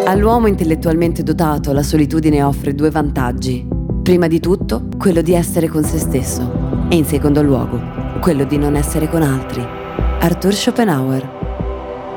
All'uomo intellettualmente dotato la solitudine offre due vantaggi. Prima di tutto, quello di essere con se stesso e in secondo luogo, quello di non essere con altri. Arthur Schopenhauer.